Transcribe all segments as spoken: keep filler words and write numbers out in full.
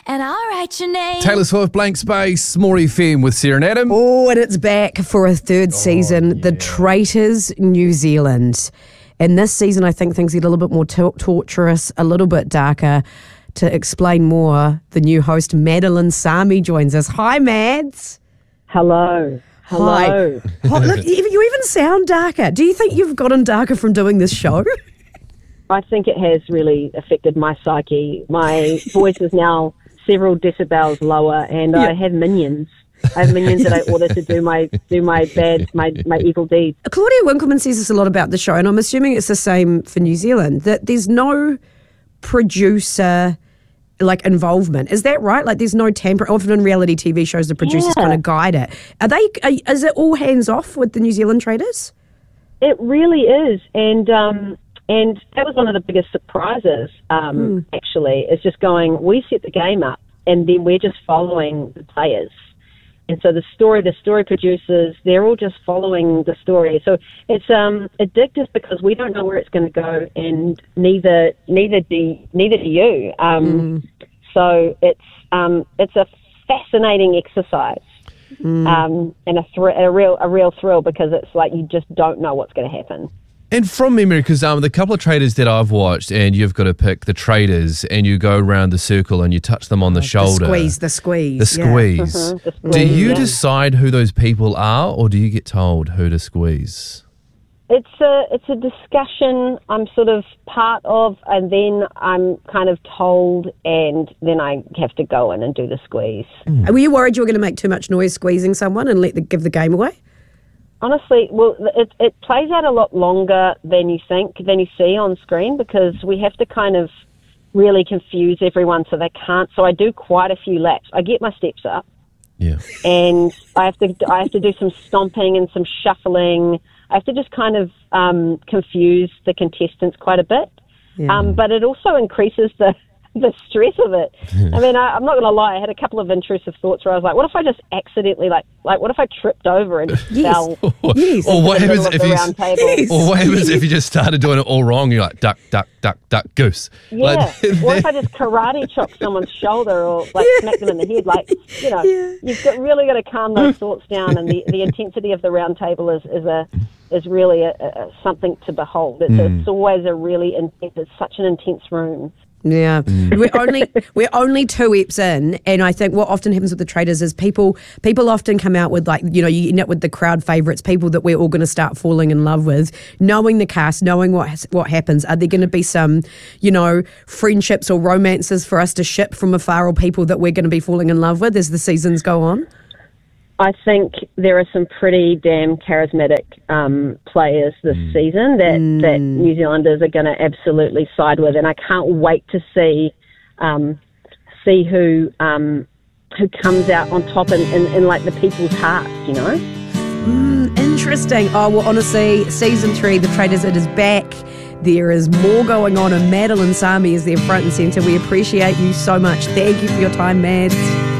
and I'll write your name. Taylor Swift, Blank Space, More F M with Sarah and Adam. Oh, and it's back for a third season, Oh, yeah. The Traitors New Zealand. And this season, I think things get a little bit more to- torturous, a little bit darker. To explain more, the new host, Madeline Sami, joins us. Hi, Mads. Hello. Hello. Hi. Oh, look, you you even sound darker. Do you think you've gotten darker from doing this show? I think it has really affected my psyche. My voice is now several decibels lower, and I have minions. I have minions that I order to do my do my bad, my, my evil deeds. Claudia Winkleman says this a lot about the show, and I'm assuming it's the same for New Zealand, that there's no producer like involvement. Is that right? Like there's no tampering. Often in reality T V shows, the producers Yeah. kind of guide it. Are they? Are, is it all hands off with the New Zealand Traitors? It really is, and um, and that was one of the biggest surprises. Um, Mm. Actually, is just going. We set the game up, and then we're just following the players. And so the story, the story producers, they're all just following the story. So it's um, addictive because we don't know where it's going to go, and neither neither do neither do you. Um, Mm. So it's um, it's a fascinating exercise, Mm. um, and a, thr- a real a real thrill because it's like you just don't know what's going to happen. And from memory, because um, the couple of traders that I've watched, and you've got to pick the traders, and you go around the circle and you touch them on the shoulder. The squeeze, the squeeze. The yeah. squeeze. Mhm, the Do squeeze, you yeah. decide who those people are, or do you get told who to squeeze? It's a it's a discussion I'm sort of part of, and then I'm kind of told, and then I have to go in and do the squeeze. Were you worried you were going to make too much noise squeezing someone and let the, give the game away? Honestly, well, it it plays out a lot longer than you think, than you see on screen, because we have to kind of really confuse everyone so they can't. So I do quite a few laps. I get my steps up, Yeah. and I have to I have to do some stomping and some shuffling. I have to just kind of um, confuse the contestants quite a bit, Yeah. um, but it also increases the the stress of it. I mean, I, I'm not going to lie. I had a couple of intrusive thoughts where I was like, "What if I just accidentally like like what if I tripped over and just Yes. fell?" Yes. Or what in the middle happens of if the you? round table? Yes. Or what happens if you just started doing it all wrong? You're like duck, duck, duck, duck, goose. Yeah. Like, Or if I just karate chop someone's shoulder or like smack them in the head, like you know, Yeah. you've got, really got to calm those thoughts down. And the, the intensity of the round table is is a is really a, a, something to behold. It's, Mm. it's always a really intense. It's such an intense room. Yeah, we're only we're only two eps in, and I think what often happens with the traders is people people often come out with like you know you end up with the crowd favourites, people that we're all going to start falling in love with, knowing the cast, knowing what has, what happens. Are there going to be some you know friendships or romances for us to ship from afar, or people that we're going to be falling in love with as the seasons go on? I think there are some pretty damn charismatic um, players this season that, that New Zealanders are going to absolutely side with, and I can't wait to see um, see who um, who comes out on top in, in, in like the people's hearts, you know. Mm, interesting. Oh well, honestly, season three, The Traitors, it is back. There is more going on, and Madeline Sami is there front and centre. We appreciate you so much. Thank you for your time, Mads.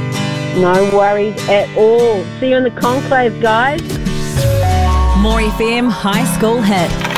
No worries at all. See you in the conclave, guys. More F M High School Hit.